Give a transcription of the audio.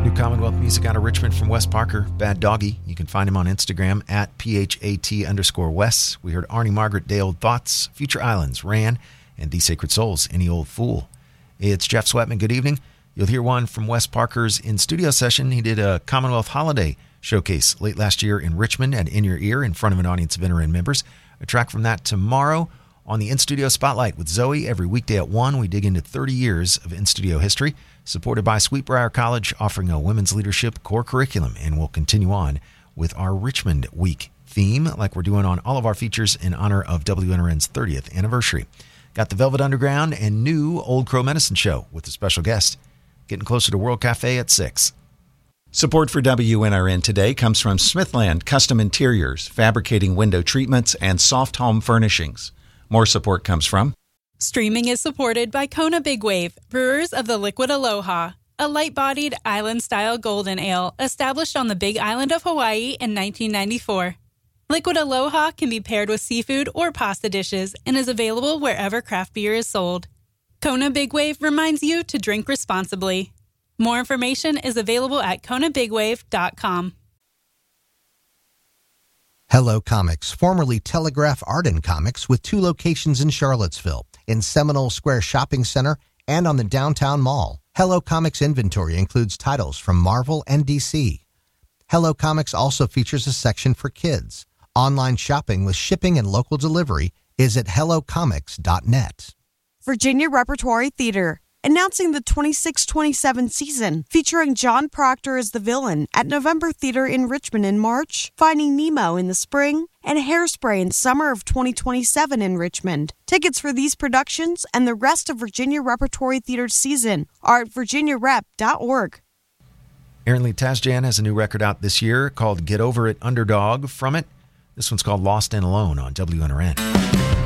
New Commonwealth music out of Richmond from Wes Parker, Bad Doggy. You can find him on Instagram at PHAT_Wes. We heard Arnie Margaret, Day Old Thoughts, Future Islands, Ran, and The Sacred Souls, Any Old Fool. It's Jeff Sweatman. Good evening. You'll hear one from Wes Parker's in-studio session. He did a Commonwealth Holiday showcase late last year in Richmond at In Your Ear in front of an audience of NRN members. A track from that tomorrow on the In-Studio Spotlight with Zoe. Every weekday at 1, we dig into 30 years of in-studio history, supported by Sweetbriar College, offering a women's leadership core curriculum. And we'll continue on with our Richmond Week theme, like we're doing on all of our features in honor of WNRN's 30th anniversary. Got the Velvet Underground and new Old Crow Medicine Show with a special guest. Getting closer to World Cafe at 6. Support for WNRN today comes from Smithland Custom Interiors, fabricating window treatments and soft home furnishings. More support comes from Streaming is supported by Kona Big Wave, brewers of the Liquid Aloha, a light-bodied island-style golden ale established on the Big Island of Hawaii in 1994. Liquid Aloha can be paired with seafood or pasta dishes and is available wherever craft beer is sold. Kona Big Wave reminds you to drink responsibly. More information is available at KonaBigWave.com. Hello Comics, formerly Telegraph Art and Comics, with 2 locations in Charlottesville, in Seminole Square Shopping Center and on the Downtown Mall. Hello Comics inventory includes titles from Marvel and DC. Hello Comics also features a section for kids. Online shopping with shipping and local delivery is at HelloComics.net. Virginia Repertory Theater, announcing the 26-27 season, featuring John Proctor as the villain at November Theater in Richmond in March, Finding Nemo in the spring, and Hairspray in summer of 2027 in Richmond. Tickets for these productions and the rest of Virginia Repertory Theater's season are at virginiarep.org. Aaron Lee Tasjan has a new record out this year called Get Over It, Underdog. From it, this one's called Lost and Alone on WNRN.